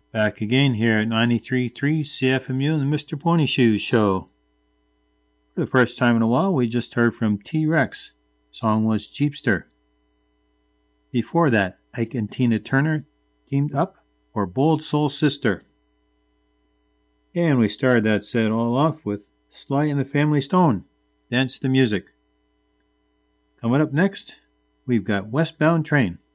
Back again here at 93.3 CFMU and the Mr. Pony Shoes Show. For the first time in a while, we just heard from T-Rex. Song was Jeepster. Before that, Ike and Tina Turner teamed up for Bold Soul Sister. And we started that set all off with Sly and the Family Stone, Dance the Music. Coming up next, we've got Westbound Train.